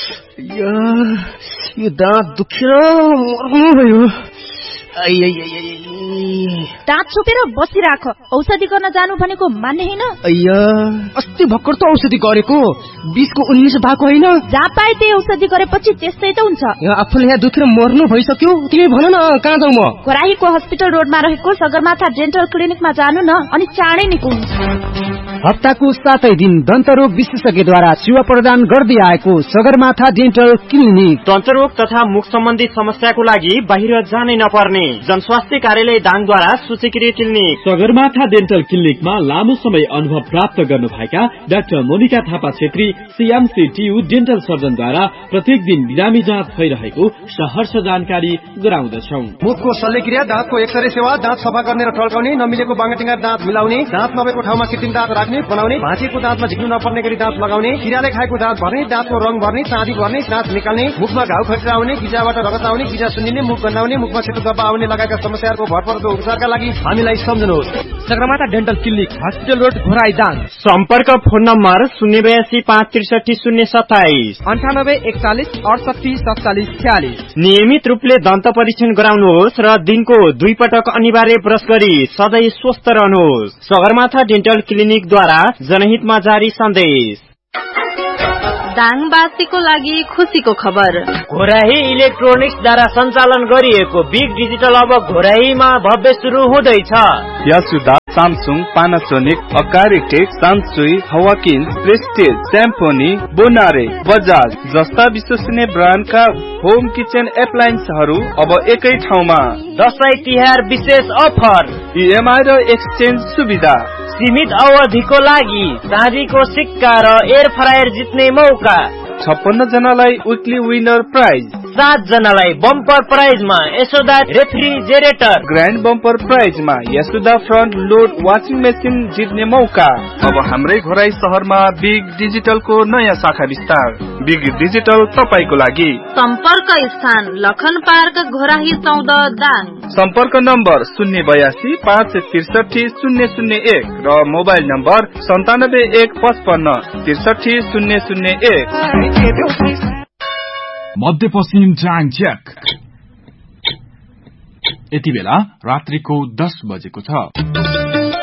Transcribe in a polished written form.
यो दाँत दुखेर मर्नु भयो। दाँत छोपेर बसिराख। औषधि गर्न जानु भनेको मान्ने हैन। अस्ति भर्खर त औषधि गरेको, 20 को 19 भएको हैन। जहाँ पाए त्यही औषधि गरेपछि त्यस्तै त हुन्छ। आफूले यहाँ दुखेर मर्नु भइसक्यो। तिमी भन न कहाँ जाऊ म? घोराहीको हस्पिटल रोडमा रहेको सगरमाथा डेन्टल क्लिनिकमा जानु न, अनि चाँडै निको हुन्छ। हप्ताको 7 दिन दन्तरोग विशेषज्ञद्वारा सेवा प्रदान गर्दै आएको सगरमाथा डेन्टल क्लिनिक। दन्तरोग तथा मुख सम्बन्धी समस्याको लागि बाहिर जानै नपर्ने जनस्वास्थ्य कार्यालय दाङद्वारा सूचीकृत क्लिनिक। सगरमाथा डेन्टल क्लिनिकमा लामो समय अनुभव प्राप्त गर्नुभएका doctor Monika Thapa Chhetri CMCTU dental सर्जनद्वारा प्रत्येक दिन बिरामी जाँच भइरहेको सहर्ष जानकारी गराउँदछौं। मुखको शल्यक्रिया, दाँतको एक्सरे सेवा, दाँत सफा गर्ने र टल्काउने, नमिलेको बाङ्गाटिङ्गा दाँत मिलाउने, दाँत नभएको ठाउँमा कृत्रिम दाँत राख्ने बनाउने, भाँचिएको दाँतमा झिक्नु नपर्ने गरी दाँत लगाउने, किराले खाएको दाँत भर्ने, दाँतको रङ भर्ने, चाँदी भर्ने, दाँत निकाल्ने, मुखमा घाउ खटिरा आउने, गिजाबाट रगत आउने, गिजा सुन्निने, मुख गन्हाउने, मुखमा सेतो दब्बा आउने लगायतका समस्याहरूको भरपर्दो उपचारका लागि हामीलाई सम्झनुहोस्। Sagarmatha dental clinic, hospital road, Ghorahi, Dang. सम्पर्क फोन नम्बर 082 563 027 98 41 68 47 46। नियमित रूपले दन्त परीक्षण गराउनुहोस् र दिनको 2 पटक अनिवार्य ब्रश गरी सधैँ स्वस्थ रहनुहोस्। सगरमाथा डेन्टल क्लिनिकद्वारा जनहितमा जारी सन्देश। दाङवासीको लागि खुसीको खबर। घोराही इलेक्ट्रोनिक्सद्वारा सञ्चालन गरिएको बिग डिजिटल अब घोराहीमा भव्य सुरु हुँदैछ। यासुदा, सामसुङ, पानासोनिक, अकारिटेक, सान्सुई, हवाकिन्स, प्रेस्टिज, स्याम्फोनी, बोनारे, बजाज जस्ता विश्वसनीय ब्रान्डका होम किचन एप्लायन्सहरू अब एकै ठाउँमा। दशैं तिहार विशेष अफर, EMI र एक्सचेन्ज सुविधा, सीमित अवधिको लागि चाँदीको सिक्का र एयर फ्रायर जित्ने मौका। 56 जनालाई विकली विनर प्राइज, 7 जनालाई bumper प्राइजमा Yashoda refrigerator, grand bumper प्राइजमा Yashoda front load washing machine जित्ने मौका। अब हाम्रै घोराई शहरमा बिग डिजिटलको नयाँ शाखा विस्तार। बिग डिजिटल तपाईको लागि। सम्पर्क स्थान लखन पार्क, घोराही 14, दाङ। सम्पर्क नम्बर 082 563 001 र मोबाइल नम्बर 97 155 63 001। मध्यपश्चिम टाइम चेक। यति बेला रात्रिको 10 बजेको छ।